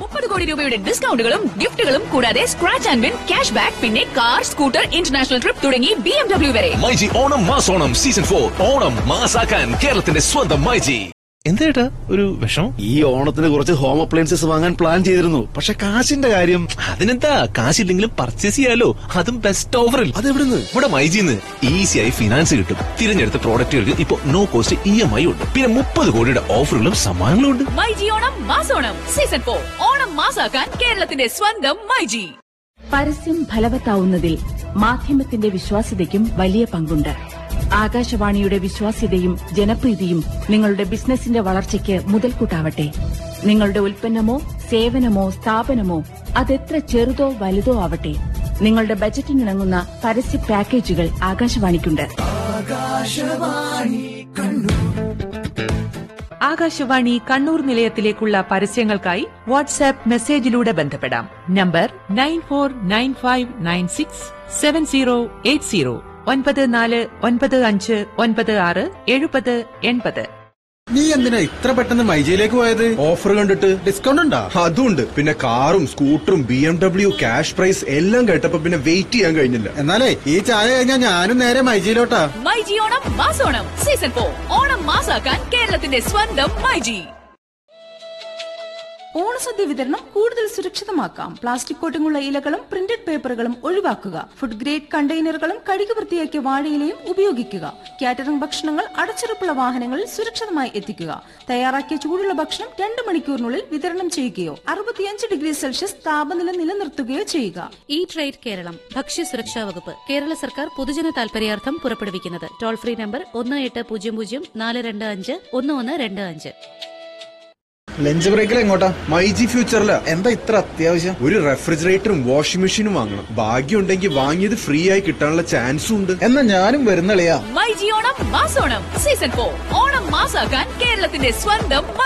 30 കോടി രൂപയുടെ ഡിസ്കൗണ്ടുകളും ഗിഫ്റ്റുകളും കൂടാതെ scratch and win cash back പിന്നെ കാർ സ്കൂട്ടർ ഇന്റർനാഷണൽ ട്രിപ്പ് തുടങ്ങി BMW വരെ. മൈജി ഓണം മാസോണം സീസൺ 4 ഓണം മാസാക്കാൻ കേരളത്തിന്റെ സ്വന്തം മൈജി. എന്തേട്ടാ ഒരു വിഷമം? ഈ ഓണത്തിന് കുറച്ച് ഹോം അപ്ലയൻസസ് വാങ്ങാൻ പ്ലാൻ ചെയ്തിരുന്നു. പക്ഷെ കാശിന്റെ കാര്യം. അതിനെന്താ, കാശില്ലെങ്കിലും പർച്ചേസ് ചെയ്യാലോ, അതും ബെസ്റ്റ് ഓഫറിൽ. അതെവിടുന്ന്? ഇവിടെ മൈജിന്ന് ഈസിയായി ഫിനാൻസ് കിട്ടും. തിരഞ്ഞെടുത്ത പ്രോഡക്റ്റുകൾക്ക് ഇപ്പൊ നോ കോസ്റ്റ് EMI ഉണ്ട്. പിന്നെ 30 കോടിയുടെ ഓഫറുകളും സമ്മാനങ്ങളും ഉണ്ട്. മൈജി ഓണം മാസോണം സീസൺ 4 ഓണം മാസാക്കാൻ കേരളത്തിന്റെ സ്വന്തം മൈജി. പരസ്യം ഫലവത്താവുന്നതിൽ മാധ്യമത്തിന്റെ വിശ്വാസ്യതയ്ക്കും വലിയ പങ്കുണ്ട്. ആകാശവാണിയുടെ വിശ്വാസ്യതയും ജനപ്രീതിയും നിങ്ങളുടെ ബിസിനസിന്റെ വളർച്ചയ്ക്ക് മുതൽക്കൂട്ടാവട്ടെ. നിങ്ങളുടെ ഉൽപ്പന്നമോ സേവനമോ സ്ഥാപനമോ അതെത്ര ചെറുതോ വലുതോ ആവട്ടെ, നിങ്ങളുടെ ബജറ്റിനിണങ്ങുന്ന പരസ്യ പാക്കേജുകൾ ആകാശവാണിക്കുണ്ട്. ആകാശവാണി കണ്ണൂർ നിലയത്തിലേക്കുള്ള പരസ്യങ്ങൾക്കായി വാട്സാപ്പ് മെസ്സേജിലൂടെ ബന്ധപ്പെടാം. നമ്പർ 9495967080 9495967080. നീ എന്തിനാ ഇത്ര പെട്ടെന്ന് മൈജിയിലേക്ക് പോയത്? ഓഫർ കണ്ടിട്ട് ഡിസ്കൗണ്ട് ഉണ്ടാ? അതുണ്ട്. പിന്നെ കാറും സ്കൂട്ടറും BMW ക്യാഷ് പ്രൈസ് എല്ലാം കേട്ടപ്പോ പിന്നെ വെയിറ്റ് ചെയ്യാൻ കഴിഞ്ഞില്ല. എന്നാലേ ഈ ചായ കഴിഞ്ഞാൽ ഞാനും നേരെ മൈജിയിലോട്ടാ. മൈജി ഓണം മാസോണം സീസൺ 4 ഓണം മാസാക്കാൻ കേരളത്തിന്റെ സ്വന്തം മൈജി. ഓണസദ്യ വിതരണം കൂടുതൽ സുരക്ഷിതമാക്കാം. പ്ലാസ്റ്റിക് കോട്ടിങ്ങുള്ള ഇലകളും പ്രിന്റഡ് പേപ്പറുകളും ഒഴിവാക്കുക. ഫുഡ് ഗ്രേഡ് കണ്ടെയ്നറുകളും കഴുകി വൃത്തിയാക്കിയ വാഴയിലയും ഉപയോഗിക്കുക. കാറ്ററിംഗ് ഭക്ഷണങ്ങൾ അടച്ചുറപ്പുള്ള വാഹനങ്ങളിൽ സുരക്ഷിതമായി എത്തിക്കുക. തയ്യാറാക്കിയ ചൂടുള്ള ഭക്ഷണം 2 മണിക്കൂറിനുള്ളിൽ വിതരണം ചെയ്യുകയോ 65 ഡിഗ്രി സെൽഷ്യസ് താപനില നിലനിർത്തുകയോ ചെയ്യുക. ഈ ട്രേഡ് കേരളം ഭക്ഷ്യസുരക്ഷാ വകുപ്പ് കേരള സർക്കാർ പൊതുജന താൽപര്യാർത്ഥം പുറപ്പെടുവിക്കുന്നത്. Toll free number 1800 425 1125. ലഞ്ച് ബ്രേക്കിൽ എങ്ങോട്ടാ? മൈജി ഫ്യൂച്ചറില്. എന്താ ഇത്ര അത്യാവശ്യം? ഒരു റെഫ്രിജറേറ്ററും വാഷിംഗ് മെഷീനും വാങ്ങണം. ഭാഗ്യം ഉണ്ടെങ്കിൽ വാങ്ങിയത് ഫ്രീ ആയി കിട്ടാനുള്ള ചാൻസും ഉണ്ട്. എന്നാ ഞാനും വരുന്നളിയാ. മൈജി ഓണം മാസോണം സീസൺ 4 ഓണം മാസാക്കാൻ കേരളത്തിന്റെ സ്വന്തം